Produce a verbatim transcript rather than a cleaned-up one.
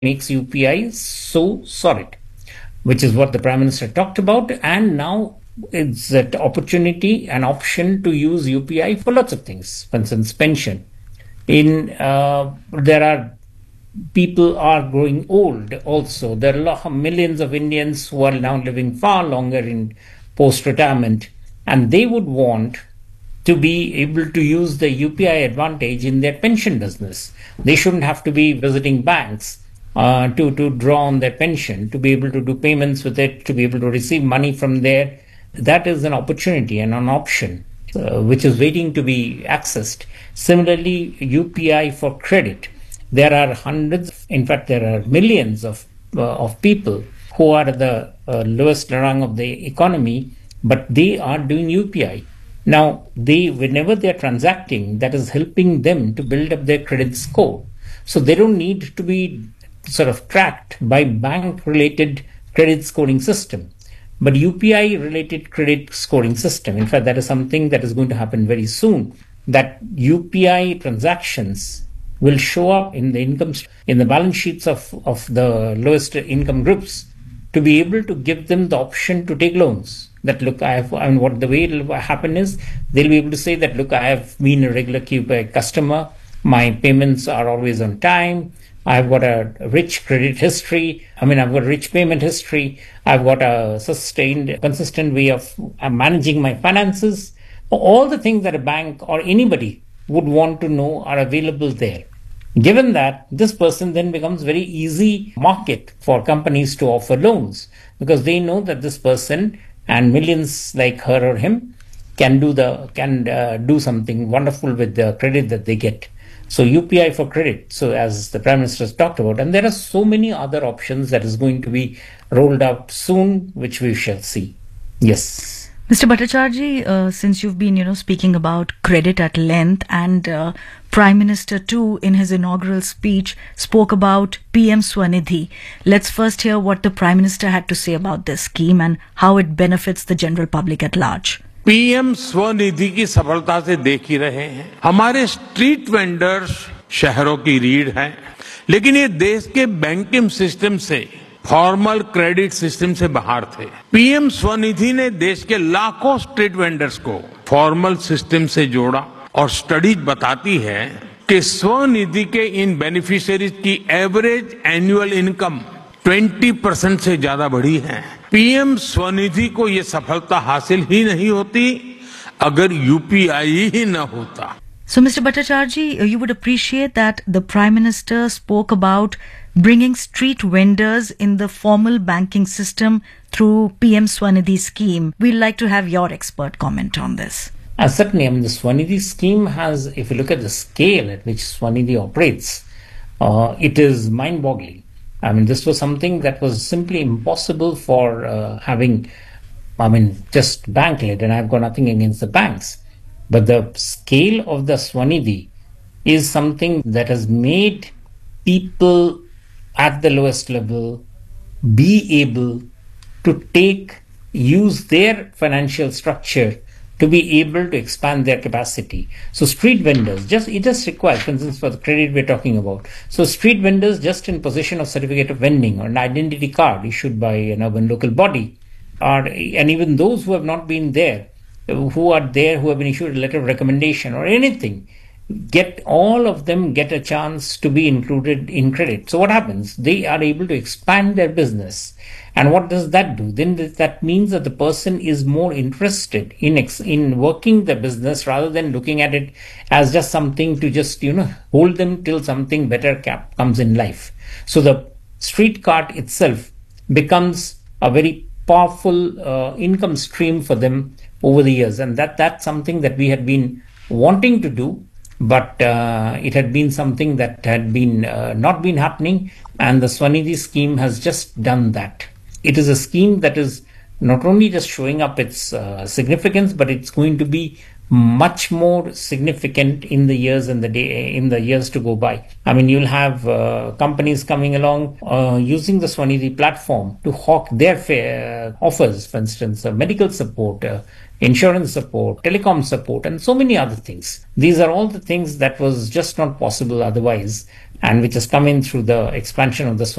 makes U P I so solid, which is what the Prime Minister talked about. And now it's an opportunity, an option to use U P I for lots of things. For instance, pension. In uh, there are people are growing old also. There are lot, millions of Indians who are now living far longer in post-retirement, and they would want to be able to use the U P I advantage in their pension business. They shouldn't have to be visiting banks uh, to, to draw on their pension, to be able to do payments with it, to be able to receive money from there. That is an opportunity and an option uh, which is waiting to be accessed. Similarly, U P I for credit. There are hundreds, in fact, there are millions of uh, of people who are at the uh, lowest rung of the economy, but they are doing U P I. Now, they, whenever they are transacting, that is helping them to build up their credit score. So they don't need to be sort of tracked by bank-related credit scoring system, but U P I-related credit scoring system. In fact, that is something that is going to happen very soon, that U P I transactions will show up in the income, in the balance sheets of, of the lowest income groups, to be able to give them the option to take loans. That look, I have, I mean, what the way it will happen is, they'll be able to say that, look, I have been a regular U P I customer, my payments are always on time, I've got a rich credit history, I mean, I've got a rich payment history, I've got a sustained, consistent way of managing my finances. All the things that a bank or anybody would want to know are available there. Given that, this person then becomes very easy market for companies to offer loans, because they know that this person and millions like her or him can do the can uh, do something wonderful with the credit that they get. So U P I for credit, so as the Prime Minister has talked about, and there are so many other options that is going to be rolled out soon, which we shall see. Yes. Mister Bhattacharjee, uh, since you've been, you know, speaking about credit at length, and uh, Prime Minister too, in his inaugural speech, spoke about P M Swanidhi. Let's first hear what the Prime Minister had to say about this scheme and how it benefits the general public at large. P M Svanidhi की सफलता से देख ही रहे हैं, हमारे street vendors शहरों की रीढ़ हैं, लेकिन ये देश के बैंकिंग सिस्टम से, फॉर्मल क्रेडिट सिस्टम से बाहर थे। पीएम स्वनिधि ने देश के लाखों स्ट्रीट वेंडर्स को फॉर्मल सिस्टम से जोड़ा, और स्टडीज बताती है कि स्वनिधि के इन बेनिफिशियरीज की एवरेज एनुअल इनकम बीस परसेंट से ज्यादा बढ़ी है। पीएम स्वनिधि को ये सफलता हासिल ही नहीं होती अगर यूपीआई ही न होता। So, Mister Bhattacharjee, you would appreciate that the Prime Minister spoke about bringing street vendors in the formal banking system through P M Swanidhi scheme. We'd like to have your expert comment on this. Uh, certainly, I mean, the Swanidhi scheme has, if you look at the scale at which Swanidhi operates, uh, it is mind-boggling. I mean, this was something that was simply impossible for uh, having, I mean, just bank-led, and I've got nothing against the banks. But the scale of the Swanidhi is something that has made people at the lowest level be able to take, use their financial structure to be able to expand their capacity. So street vendors, just it just requires, for instance, for the credit we're talking about. So street vendors just in possession of certificate of vending or an identity card issued by an urban local body, are, and even those who have not been there, who are there, who have been issued a letter of recommendation or anything, get all of them get a chance to be included in credit. So what happens? They are able to expand their business. And what does that do? Then that means that the person is more interested in ex- in working the business rather than looking at it as just something to just, you know, hold them till something better cap comes in life. So the street cart itself becomes a very powerful uh, income stream for them over the years. And that that's something that we had been wanting to do, but uh, it had been something that had been uh, not been happening, and the Swanidhi scheme has just done that. It is a scheme that is not only just showing up its uh, significance, but it's going to be much more significant in the years and the day in the years to go by. I mean, you'll have uh, companies coming along uh, using the Swanidhi platform to hawk their fa- uh, offers, for instance, uh, medical support, uh, insurance support, telecom support, and so many other things. These are all the things that was just not possible otherwise and which has come in through the expansion of the